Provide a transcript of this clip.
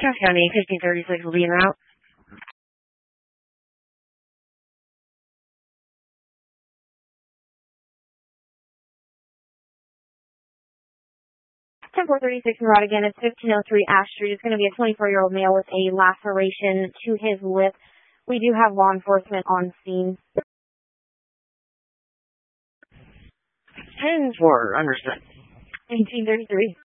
Cass County, 1536 will be en route. 10436 en route again. It's 1503 Ash Street. It's going to be a 24-year-old male with a laceration to his lip. We do have law enforcement on scene. 10-4, understood. 1833.